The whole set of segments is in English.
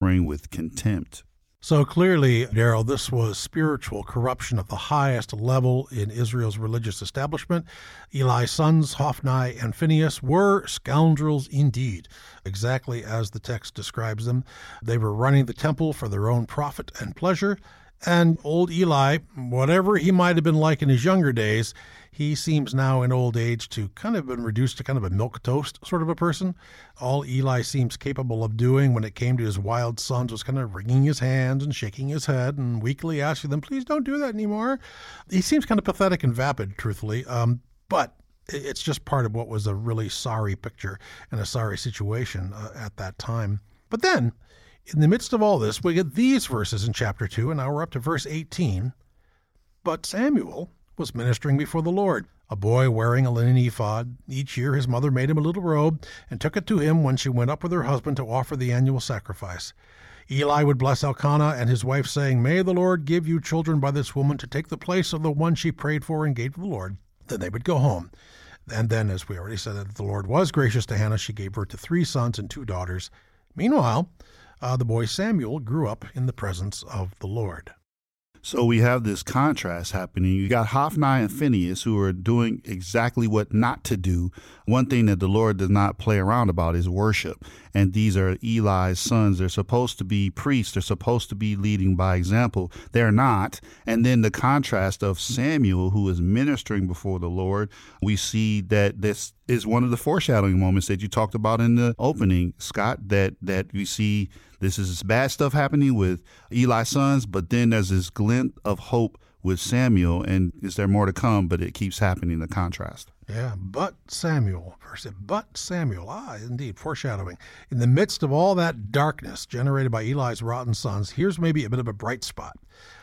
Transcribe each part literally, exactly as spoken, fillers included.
offering with contempt. So clearly, Daryl, this was spiritual corruption at the highest level in Israel's religious establishment. Eli's sons, Hophni and Phinehas, were scoundrels indeed, exactly as the text describes them. They were running the temple for their own profit and pleasure. And old Eli, whatever he might have been like in his younger days, he seems now in old age to kind of been reduced to kind of a milquetoast sort of a person. All Eli seems capable of doing when it came to his wild sons was kind of wringing his hands and shaking his head and weakly asking them, please don't do that anymore. He seems kind of pathetic and vapid, truthfully, um, but it's just part of what was a really sorry picture and a sorry situation uh, at that time. But then, in the midst of all this, we get these verses in chapter two, and now we're up to verse eighteen. But Samuel was ministering before the Lord, a boy wearing a linen ephod. Each year his mother made him a little robe and took it to him when she went up with her husband to offer the annual sacrifice. Eli would bless Elkanah and his wife, saying, may the Lord give you children by this woman to take the place of the one she prayed for and gave to the Lord. Then they would go home. And then, as we already said, that the Lord was gracious to Hannah. She gave birth to three sons and two daughters. Meanwhile, Uh, the boy Samuel grew up in the presence of the Lord. So we have this contrast happening. You got Hophni and Phinehas who are doing exactly what not to do. One thing that the Lord does not play around about is worship. And these are Eli's sons. They're supposed to be priests. They're supposed to be leading by example. They're not. And then the contrast of Samuel, who is ministering before the Lord, we see that this is one of the foreshadowing moments that you talked about in the opening, Scott, that, that we see this is this bad stuff happening with Eli's sons, but then there's this glint of hope with Samuel, and is there more to come? But it keeps happening, the contrast. Yeah, but Samuel, verse, but Samuel, ah, indeed, foreshadowing. In the midst of all that darkness generated by Eli's rotten sons, here's maybe a bit of a bright spot.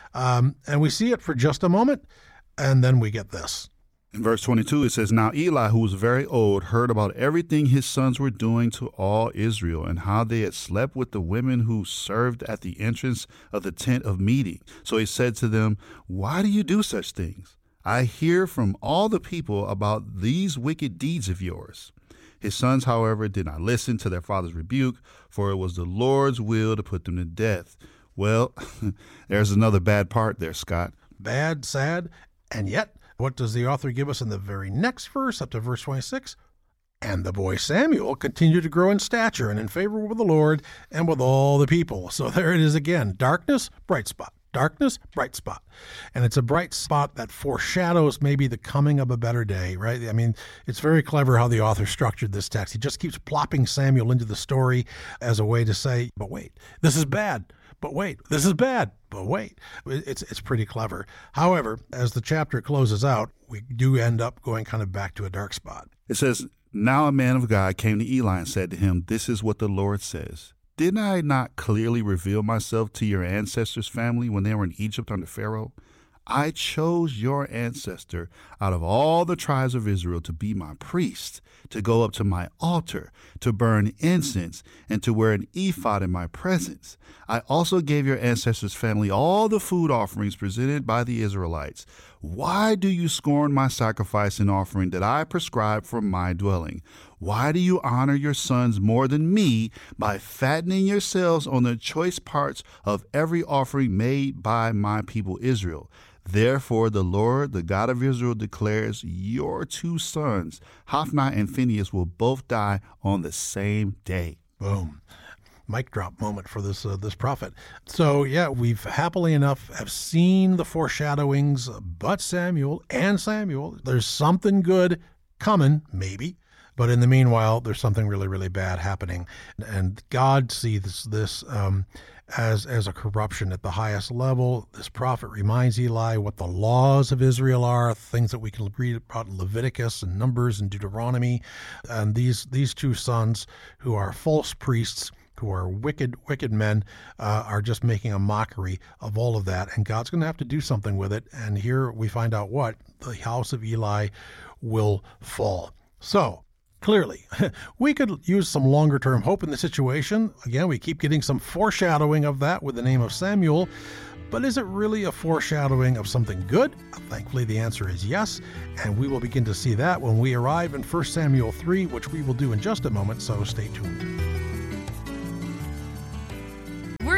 Um, and we see it for just a moment, and then we get this. In verse twenty-two, it says, now Eli, who was very old, heard about everything his sons were doing to all Israel and how they had slept with the women who served at the entrance of the tent of meeting. So he said to them, why do you do such things? I hear from all the people about these wicked deeds of yours. His sons, however, did not listen to their father's rebuke, for it was the Lord's will to put them to death. Well, there's another bad part there, Scott. Bad, sad, and yet, what does the author give us in the very next verse, up to verse twenty-six? And the boy Samuel continued to grow in stature and in favor with the Lord and with all the people. So there it is again. Darkness, bright spot. Darkness, bright spot. And it's a bright spot that foreshadows maybe the coming of a better day, right? I mean, it's very clever how the author structured this text. He just keeps plopping Samuel into the story as a way to say, but wait, this is bad. But wait, this is bad. But wait, it's it's pretty clever. However, as the chapter closes out, we do end up going kind of back to a dark spot. It says, now a man of God came to Eli and said to him, this is what the Lord says. Did I not clearly reveal myself to your ancestors' family when they were in Egypt under Pharaoh? I chose your ancestor out of all the tribes of Israel to be my priest, to go up to my altar, to burn incense, and to wear an ephod in my presence. I also gave your ancestors' family all the food offerings presented by the Israelites. Why do you scorn my sacrifice and offering that I prescribe for my dwelling? Why do you honor your sons more than me by fattening yourselves on the choice parts of every offering made by my people Israel? Therefore, the Lord, the God of Israel, declares your two sons, Hophni and Phinehas, will both die on the same day. Boom. Mic drop moment for this uh, this prophet. So, yeah, we've happily enough have seen the foreshadowings, but Samuel and Samuel, there's something good coming, maybe. But in the meanwhile, there's something really, really bad happening. And God sees this um, as, as a corruption at the highest level. This prophet reminds Eli what the laws of Israel are, things that we can read about in Leviticus and Numbers and Deuteronomy. And these, these two sons who are false priests, who are wicked, wicked men, uh, are just making a mockery of all of that. And God's going to have to do something with it. And here we find out what? The house of Eli will fall. So, clearly, we could use some longer-term hope in the situation. Again, we keep getting some foreshadowing of that with the name of Samuel. But is it really a foreshadowing of something good? Thankfully, the answer is yes. And we will begin to see that when we arrive in First Samuel three, which we will do in just a moment, so stay tuned.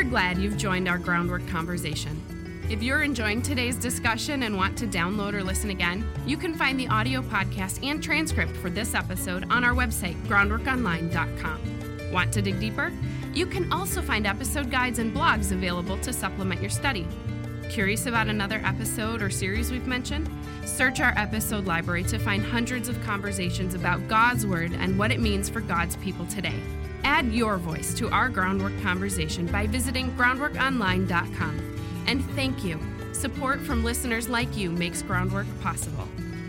glad you've joined our Groundwork conversation. If you're enjoying today's discussion and want to download or listen again, you can find the audio podcast and transcript for this episode on our website, groundwork online dot com. Want to dig deeper? You can also find episode guides and blogs available to supplement your study. Curious about another episode or series we've mentioned? Search our episode library to find hundreds of conversations about God's Word and what it means for God's people today. Add your voice to our Groundwork conversation by visiting groundwork online dot com. And thank you. Support from listeners like you makes Groundwork possible.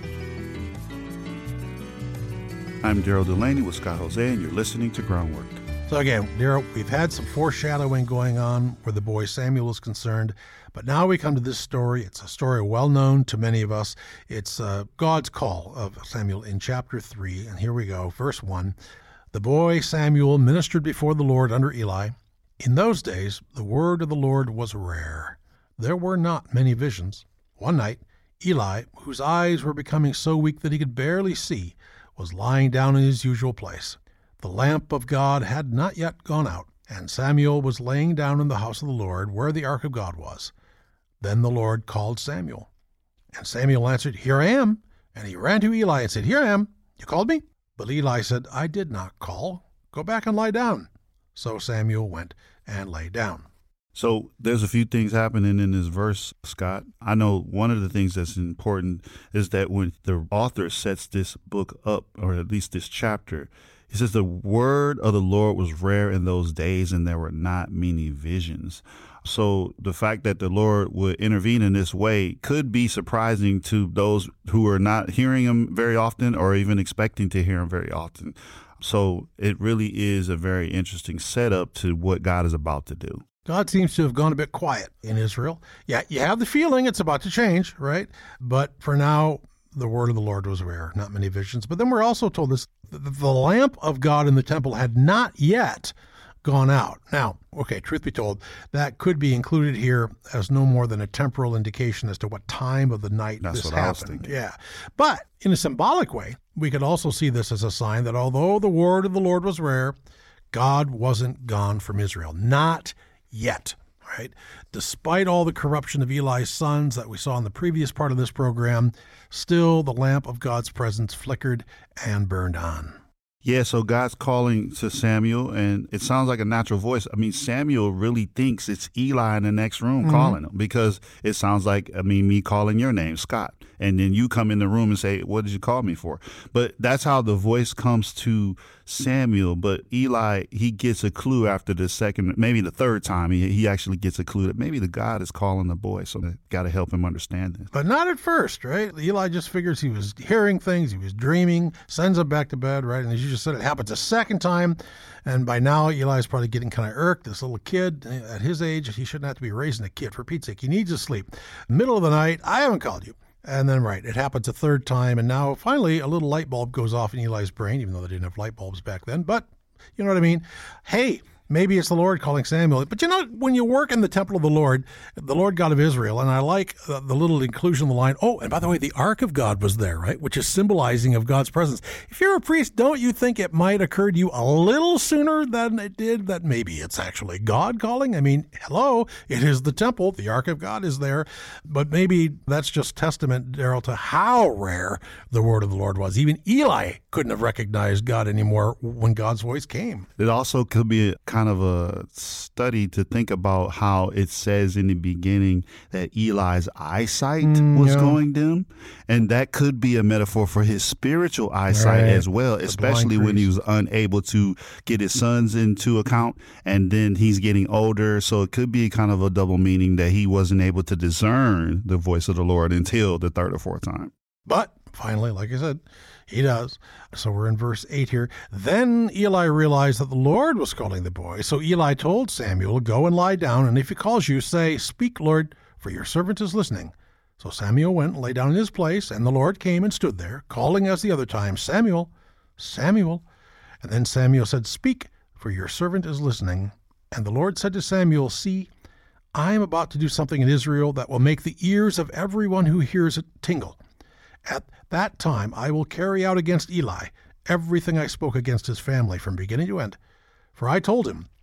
I'm Daryl Delaney with Scott Jose, and you're listening to Groundwork. So again, Daryl, we've had some foreshadowing going on where the boy Samuel is concerned, but now we come to this story. It's a story well known to many of us. It's uh, God's call of Samuel in chapter three, and here we go, verse one. The boy Samuel ministered before the Lord under Eli. In those days, the word of the Lord was rare. There were not many visions. One night, Eli, whose eyes were becoming so weak that he could barely see, was lying down in his usual place. The lamp of God had not yet gone out, and Samuel was laying down in the house of the Lord where the ark of God was. Then the Lord called Samuel. And Samuel answered, Here I am. And he ran to Eli and said, Here I am. You called me? But Eli said, I did not call. Go back and lie down. So Samuel went and lay down. So there's a few things happening in this verse, Scott. I know one of the things that's important is that when the author sets this book up, or at least this chapter, he says the word of the Lord was rare in those days and there were not many visions. So the fact that the Lord would intervene in this way could be surprising to those who are not hearing him very often or even expecting to hear him very often. So it really is a very interesting setup to what God is about to do. God seems to have gone a bit quiet in Israel. Yeah, you have the feeling it's about to change, right? But for now, the word of the Lord was rare, not many visions. But then we're also told this, that the lamp of God in the temple had not yet gone out. Now, okay, truth be told, that could be included here as no more than a temporal indication as to what time of the night That's this what I was happened. thinking. Yeah. But in a symbolic way, we could also see this as a sign that although the word of the Lord was rare, God wasn't gone from Israel. Not yet, right? Despite all the corruption of Eli's sons that we saw in the previous part of this program, still the lamp of God's presence flickered and burned on. Yeah, so God's calling to Samuel, and it sounds like a natural voice. I mean, Samuel really thinks it's Eli in the next room mm-hmm. calling him, because it sounds like, I mean, me calling your name, Scott. And then you come in the room and say, what did you call me for? But that's how the voice comes to Samuel. But Eli, he gets a clue after the second, maybe the third time, he, he actually gets a clue that maybe the God is calling the boy. So they got to help him understand this. But not at first, right? Eli just figures he was hearing things, he was dreaming, sends him back to bed, right? And as you just said, it happens a second time. And by now, Eli's probably getting kind of irked. This little kid, at his age, he shouldn't have to be raising a kid, for Pete's sake. He needs to sleep. Middle of the night, I haven't called you. And then, right, it happens a third time, and now finally a little light bulb goes off in Eli's brain, even though they didn't have light bulbs back then. But you know what I mean? Hey, maybe it's the Lord calling Samuel. But you know, when you work in the temple of the Lord, the Lord God of Israel, and I like the, the little inclusion of the line, oh, and by the way, the Ark of God was there, right, which is symbolizing of God's presence. If you're a priest, don't you think it might occur to you a little sooner than it did that maybe it's actually God calling? I mean, hello, it is the temple. The Ark of God is there. But maybe that's just testament, Daryl, to how rare the word of the Lord was. Even Eli couldn't have recognized God anymore when God's voice came. It also could be a kind of a study to think about how it says in the beginning that Eli's eyesight mm, was yeah. going dim. And that could be a metaphor for his spiritual eyesight right. as well, the especially when he was unable to get his sons into account. And then he's getting older. So it could be kind of a double meaning that he wasn't able to discern the voice of the Lord until the third or fourth time. But finally, like I said, he does. So we're in verse eight here. Then Eli realized that the Lord was calling the boy. So Eli told Samuel, go and lie down, and if he calls you, say, speak, Lord, for your servant is listening. So Samuel went and lay down in his place, and the Lord came and stood there, calling as the other time, Samuel, Samuel. And then Samuel said, speak, for your servant is listening. And the Lord said to Samuel, see, I am about to do something in Israel that will make the ears of everyone who hears it tingle. At that time I will carry out against Eli everything I spoke against his family from beginning to end. For I told him,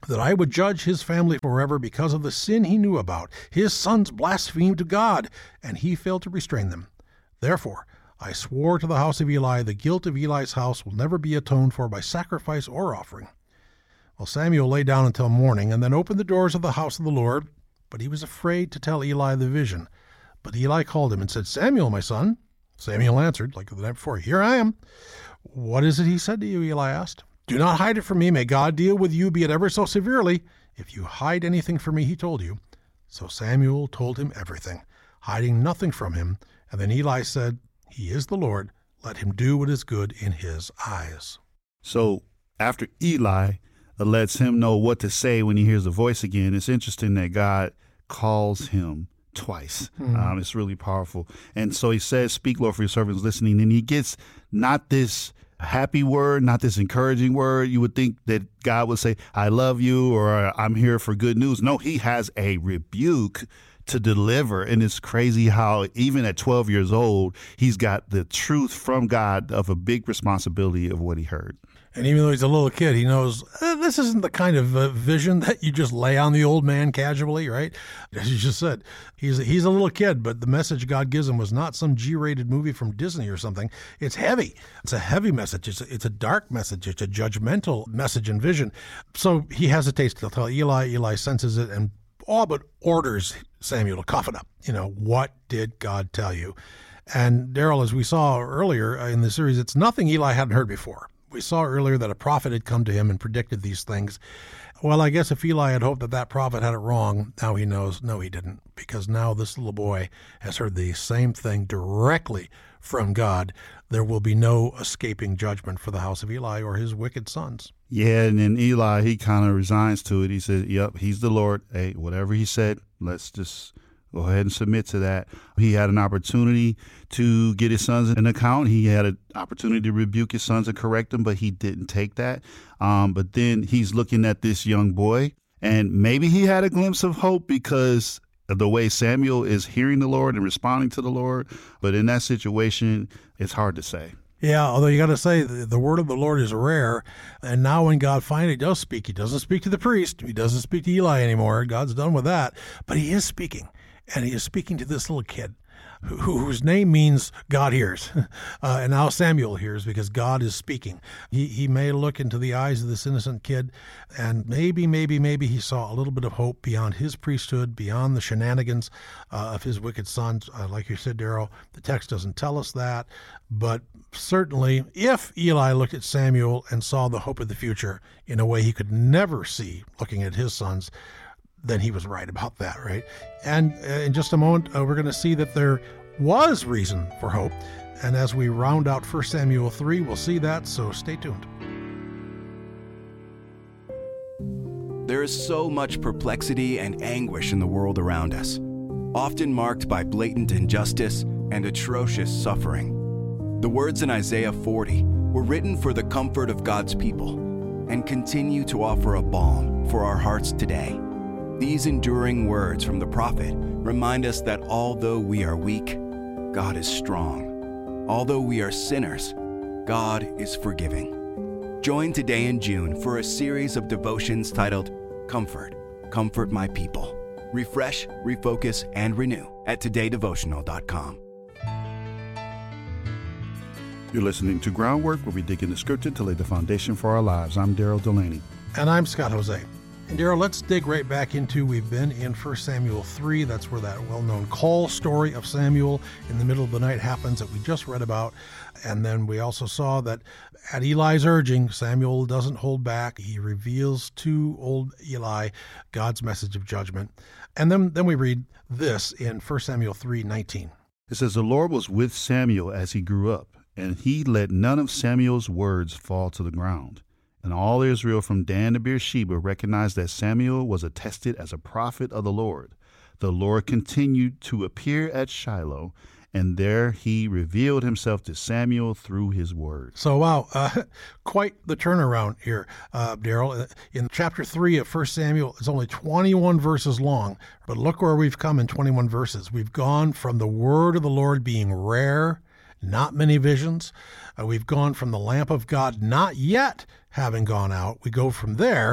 that I would judge his family forever because of the sin he knew about. His sons blasphemed God, and he failed to restrain them. Therefore, I swore to the house of Eli, the guilt of Eli's house will never be atoned for by sacrifice or offering. Well, Samuel lay down until morning, and then opened the doors of the house of the Lord, but he was afraid to tell Eli the vision. But Eli called him and said, Samuel, my son. Samuel answered, like the night before, Here I am. What is it he said to you? Eli asked. Do not hide it from me. May God deal with you, be it ever so severely. If you hide anything from me, he told you. So Samuel told him everything, hiding nothing from him. And then Eli said, He is the Lord. Let him do what is good in his eyes. So after Eli lets him know what to say when he hears the voice again, it's interesting that God calls him twice. Mm. Um, it's really powerful. And so he says, Speak, Lord, for your servants listening. And he gets not this happy word, not this encouraging word. You would think that God would say, I love you, or I'm here for good news. No, he has a rebuke to deliver. And it's crazy how even at twelve years old, he's got the truth from God of a big responsibility of what he heard. And even though he's a little kid, he knows eh, this isn't the kind of uh, vision that you just lay on the old man casually, right? As you just said, he's he's a little kid, but the message God gives him was not some G-rated movie from Disney or something. It's heavy. It's a heavy message. It's a, it's a dark message. It's a judgmental message and vision. So he hesitates to tell Eli. Eli senses it and all but orders Samuel to cough it up. You know, what did God tell you? And Daryl, as we saw earlier in the series, it's nothing Eli hadn't heard before. We saw earlier that a prophet had come to him and predicted these things. Well, I guess if Eli had hoped that that prophet had it wrong, now he knows, no, he didn't, because now this little boy has heard the same thing directly from God. There will be no escaping judgment for the house of Eli or his wicked sons. Yeah, and then Eli, he kind of resigns to it. He says, yep, he's the Lord. Hey, whatever he said, let's just go ahead and submit to that. He had an opportunity to get his sons an account. He had an opportunity to rebuke his sons and correct them, but he didn't take that. Um, but then he's looking at this young boy, and maybe he had a glimpse of hope because of the way Samuel is hearing the Lord and responding to the Lord. But in that situation, it's hard to say. Yeah, although you got to say the, the word of the Lord is rare. And now when God finally does speak, he doesn't speak to the priest. He doesn't speak to Eli anymore. God's done with that. But he is speaking. And he is speaking to this little kid who, whose name means God hears. Uh, and now Samuel hears because God is speaking. He he may look into the eyes of this innocent kid, and maybe, maybe, maybe he saw a little bit of hope beyond his priesthood, beyond the shenanigans uh, of his wicked sons. Uh, like you said, Daryl, the text doesn't tell us that. But certainly, if Eli looked at Samuel and saw the hope of the future in a way he could never see looking at his sons, then he was right about that, right? And uh, in just a moment, uh, we're going to see that there was reason for hope. And as we round out First Samuel three, we'll see that, so stay tuned. There is so much perplexity and anguish in the world around us, often marked by blatant injustice and atrocious suffering. The words in Isaiah forty were written for the comfort of God's people and continue to offer a balm for our hearts today. These enduring words from the prophet remind us that although we are weak, God is strong. Although we are sinners, God is forgiving. Join today in June for a series of devotions titled Comfort, Comfort My People. Refresh, refocus, and renew at today devotional dot com. You're listening to Groundwork, where we dig into Scripture to lay the foundation for our lives. I'm Daryl Delaney. And I'm Scott Jose. And Daryl, let's dig right back into, we've been in First Samuel three. That's where that well-known call story of Samuel in the middle of the night happens that we just read about. And then we also saw that at Eli's urging, Samuel doesn't hold back. He reveals to old Eli God's message of judgment. And then, then we read this in First Samuel three nineteen. It says, the Lord was with Samuel as he grew up, and he let none of Samuel's words fall to the ground. And all Israel from Dan to Beersheba recognized that Samuel was attested as a prophet of the Lord. The Lord continued to appear at Shiloh, and there he revealed himself to Samuel through his word. So, wow, uh, quite the turnaround here, uh, Daryl. In chapter three of First Samuel, it's only twenty-one verses long, but look where we've come in twenty-one verses. We've gone from the word of the Lord being rare, not many visions. Uh, we've gone from the lamp of God not yet having gone out. We go from there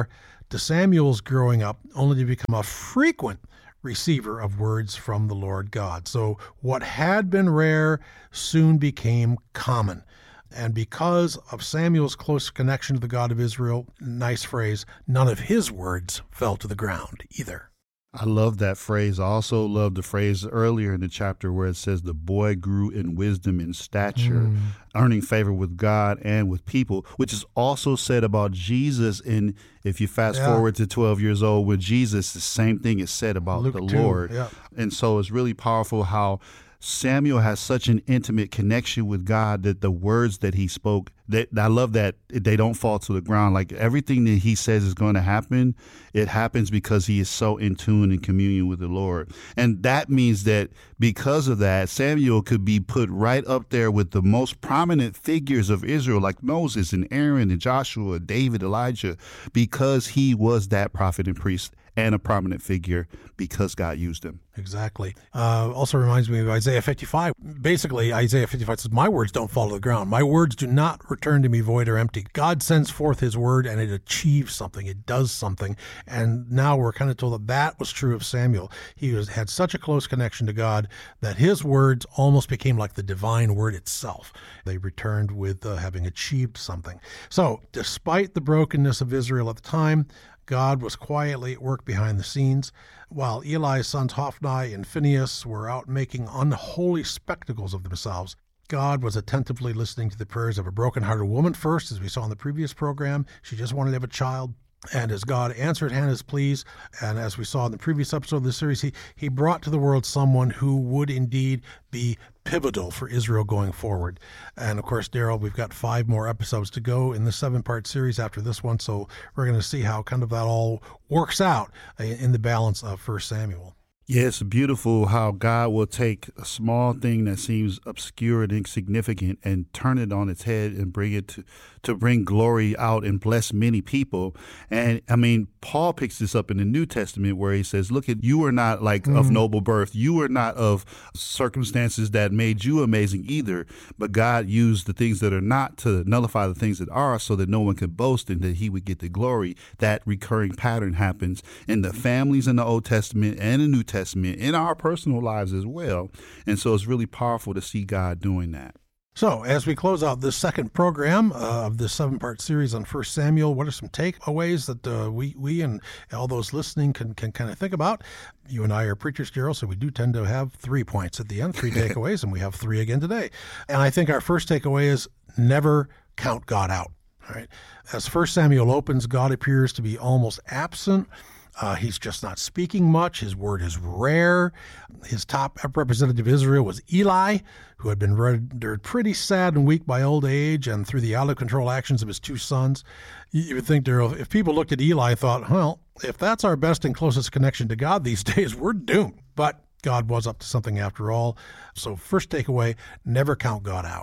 to Samuel's growing up only to become a frequent receiver of words from the Lord God. So what had been rare soon became common. And because of Samuel's close connection to the God of Israel, nice phrase, none of his words fell to the ground either. I love that phrase. I also love the phrase earlier in the chapter where it says the boy grew in wisdom and stature, mm. earning favor with God and with people, which is also said about Jesus. And if you fast yeah. forward to twelve years old with Jesus, the same thing is said about Luke the two. Lord. Yeah. And so it's really powerful how Samuel has such an intimate connection with God that the words that he spoke, that I love that they don't fall to the ground. Like everything that he says is going to happen, it happens because he is so in tune and communion with the Lord. And that means that because of that, Samuel could be put right up there with the most prominent figures of Israel, like Moses and Aaron and Joshua, David, Elijah, because he was that prophet and priest and a prominent figure because God used him. Exactly. Uh, also reminds me of Isaiah fifty-five. Basically, Isaiah fifty-five says, my words don't fall to the ground. My words do not return to me void or empty. God sends forth his word and it achieves something. It does something. And now we're kind of told that that was true of Samuel. He was, had such a close connection to God that his words almost became like the divine word itself. They returned with uh, having achieved something. So despite the brokenness of Israel at the time, God was quietly at work behind the scenes. While Eli's sons Hophni and Phinehas were out making unholy spectacles of themselves, God was attentively listening to the prayers of a broken-hearted woman first, as we saw in the previous program. She just wanted to have a child. And as God answered Hannah's pleas, and as we saw in the previous episode of the series, he, he brought to the world someone who would indeed be pivotal for Israel going forward. And of course, Daryl, we've got five more episodes to go in the seven-part series after this one, so we're going to see how kind of that all works out in the balance of First Samuel. Yeah, it's beautiful how God will take a small thing that seems obscure and insignificant and turn it on its head and bring it to, to bring glory out and bless many people. And I mean, Paul picks this up in the New Testament where he says, look, at you are not like mm. of noble birth. You are not of circumstances that made you amazing either. But God used the things that are not to nullify the things that are so that no one could boast and that he would get the glory. That recurring pattern happens in the families in the Old Testament and the New Testament. In our personal lives as well. And so it's really powerful to see God doing that. So as we close out this second program uh, of this seven-part series on First Samuel, what are some takeaways that uh, we we and all those listening can, can kind of think about? You and I are preachers, Daryl, so we do tend to have three points at the end, three takeaways, and we have three again today. And I think our first takeaway is never count God out. All right. As First Samuel opens, God appears to be almost absent. Uh, he's just not speaking much. His word is rare. His top representative of Israel was Eli, who had been rendered pretty sad and weak by old age and through the out-of-control actions of his two sons. You would think, Daryl, if people looked at Eli and thought, well, if that's our best and closest connection to God these days, we're doomed. But God was up to something after all. So first takeaway, never count God out.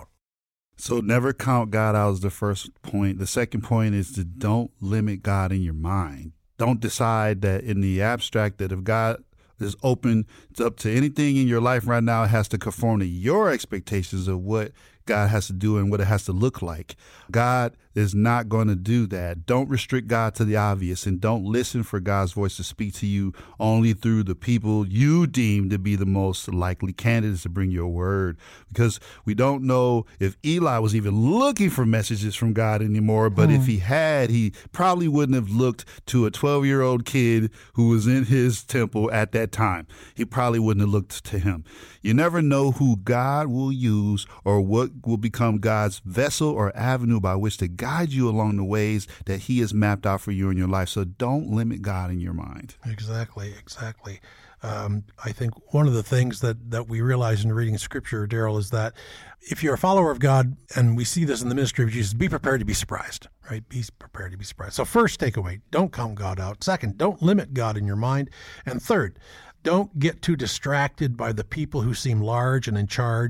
So never count God out is the first point. The second point is to don't limit God in your mind. Don't decide that in the abstract that if God is open to up to anything in your life right now, it has to conform to your expectations of what God has to do and what it has to look like. God is not going to do that. Don't restrict God to the obvious and don't listen for God's voice to speak to you only through the people you deem to be the most likely candidates to bring your word. Because we don't know if Eli was even looking for messages from God anymore, but mm. if he had, he probably wouldn't have looked to a twelve-year-old kid who was in his temple at that time. He probably wouldn't have looked to him. You never know who God will use or what will become God's vessel or avenue by which to guide you along the ways that he has mapped out for you in your life. So don't limit God in your mind. Exactly, exactly. Um, I think one of the things that, that we realize in reading Scripture, Daryl, is that if you're a follower of God, and we see this in the ministry of Jesus, be prepared to be surprised, right? Be prepared to be surprised. So first takeaway, don't count God out. Second, don't limit God in your mind. And third, don't get too distracted by the people who seem large and in charge,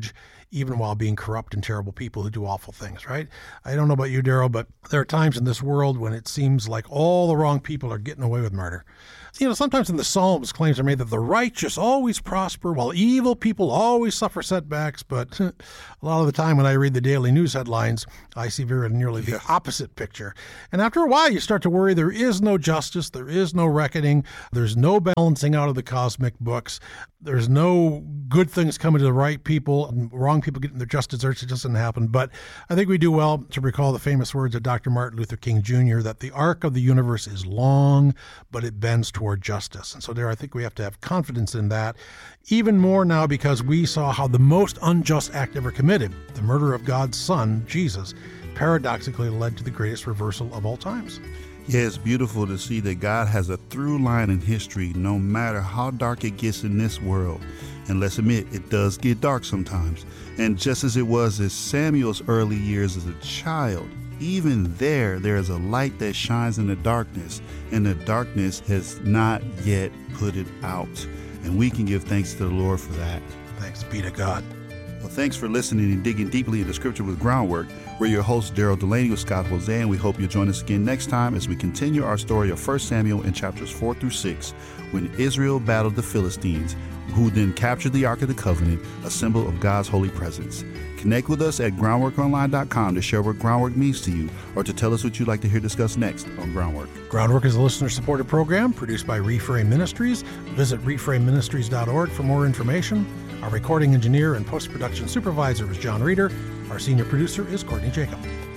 even while being corrupt and terrible people who do awful things, right? I don't know about you, Daryl, but there are times in this world when it seems like all the wrong people are getting away with murder. You know, sometimes in the Psalms, claims are made that the righteous always prosper while evil people always suffer setbacks. But a lot of the time when I read the daily news headlines, I see very nearly the opposite picture. And after a while, you start to worry there is no justice, there is no reckoning, there's no balancing out of the cosmic books, there's no good things coming to the right people, and wrong people getting their just desserts. It just doesn't happen. But I think we do well to recall the famous words of Doctor Martin Luther King Junior that the arc of the universe is long, but it bends toward justice. And so there, I think we have to have confidence in that, even more now because we saw how the most unjust act ever committed, the murder of God's Son, Jesus, paradoxically led to the greatest reversal of all times. Yeah, it's beautiful to see that God has a through line in history, no matter how dark it gets in this world. And let's admit, it does get dark sometimes. And just as it was in Samuel's early years as a child, even there, there is a light that shines in the darkness, and the darkness has not yet put it out. And we can give thanks to the Lord for that. Thanks be to God. Well, thanks for listening and digging deeply into Scripture with Groundwork. We're your hosts, Daryl Delaney with Scott Jose, and we hope you'll join us again next time as we continue our story of First Samuel in chapters four through six, when Israel battled the Philistines, who then captured the Ark of the Covenant, a symbol of God's holy presence. Connect with us at groundwork online dot com to share what Groundwork means to you, or to tell us what you'd like to hear discussed next on Groundwork. Groundwork is a listener-supported program produced by Reframe Ministries. Visit reframe ministries dot org for more information. Our recording engineer and post-production supervisor is John Reeder. Our senior producer is Courtney Jacob.